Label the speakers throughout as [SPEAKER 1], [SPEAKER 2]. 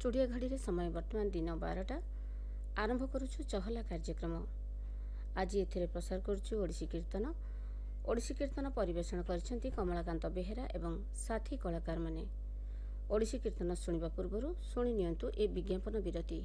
[SPEAKER 1] Studio घड़ी समय वर्तमान दिन 12टा आरंभ करुछु चहला कार्यक्रम। आज एथिरे प्रसार करुछु ओडिसी कीर्तन परिवेषण करछंती कमलाकांत बेहेरा एवं साथी कलाकार माने। ओडिसी कीर्तन सुनिबा पूर्वरु सुनि नियंतु ए विज्ञापन विरति।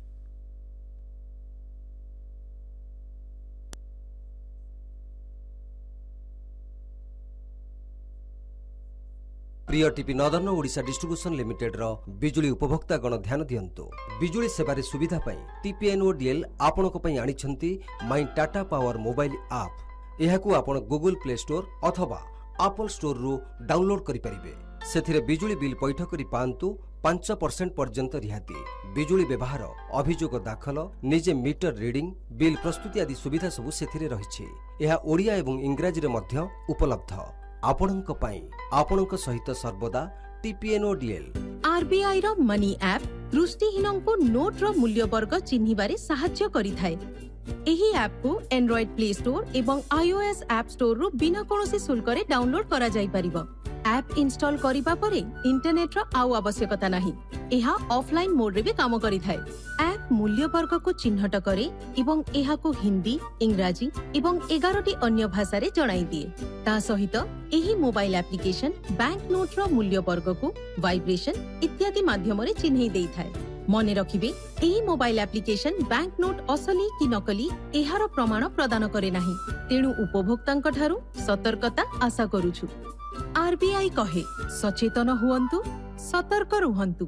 [SPEAKER 2] प्रिय TP northern Odisha distribution limited रो बिजुली उपभोक्ता गण ध्यान दियंतु। बिजुली सेवारे सुविधा पई टीपीएनओडीएल आपनको पई आनिछंती माई टाटा पावर मोबाइल ऐप। एहाकू आपण गूगल प्ले स्टोर अथवा एप्पल स्टोर रु डाउनलोड करि परिबे। सेथिरे बिजुली बिल पैठ करि पांतु 5% पर्यंत रिहाती। बिजुली व्यवहार अभियोग दाखल निजे मीटर रीडिंग बिल प्रस्तुति आदि सुविधा सबु सेथिरे रहिछि। एहा ओडिया एवं इंग्रजी रे मध्य उपलब्ध। आपणक पई आपणक सहित सर्वदा टीपीएनओडीएल।
[SPEAKER 3] आरबीआई रो मनी ऐप दृष्टिहीनंको नोट रो मूल्य वर्ग चिन्हिबारे सहाय्य करिथाय। एही ऐप को एंड्रॉइड प्ले स्टोर एवं आईओएस ऐप स्टोर रु बिना कोनोसी शुल्क रे डाउनलोड करा जाई परिबो। ऐप इंस्टॉल करिबा परे इंटरनेट रो आउ आवश्यकता नाही। एहा ऑफलाइन मोड रे भी काम करिथाय। ऐप मूल्य वर्ग को चिन्हट करे एवं एहा को हिंदी, इंग्रजी एवं 11टी अन्य भाषा रे जणाई दिए। ता सहित एही मोबाइल एप्लीकेशन बैंक नोट रो मूल्य वर्ग को वाइब्रेशन इत्यादि माध्यम रे चिन्हई देई थाय। मने रखिबे एही मोबाइल एप्लीकेशन बैंक नोट असली कि नकली एहार प्रमाण प्रदान करे नाही। तेणु उपभोक्तांक ठारू सतर्कता आशा करूछु। आरबीआई कहे सचेतन हुअन्तु, सतर्क रुहन्तु।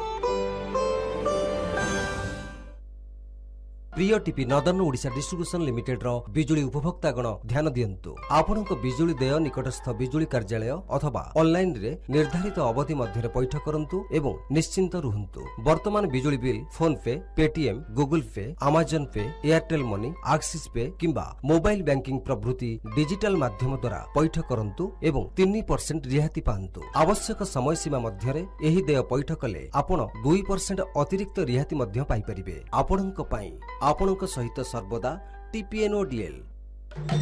[SPEAKER 2] प्रिय TP northern Odisha distribution limited रो बिजुली उपभोक्ता गण ध्यान दियंतु। आपनको बिजुली देय निकटस्थ बिजुली कार्यालय अथवा ऑनलाइन रे निर्धारित अवधि मध्य पैठ करंतु एवं निश्चिंत रुहंतु। वर्तमान बिजुली बिल फोन पे, पेटीएम, गूगल पे, अमेजन पे, एयरटेल मनी, एक्सिस पे किंबा मोबाइल बैंकिंग प्रभृति डिजिटल माध्यम द्वारा पैठ करंतु एवं 3% रिहाती पांतु। आवश्यक समय सीमा मध्य रे एही देय पैठ कले आपण 2% अतिरिक्त रिहाती मध्य पाई परिबे। आपणक पई आपणक सहित सर्वदा टीपीएनओडीएल।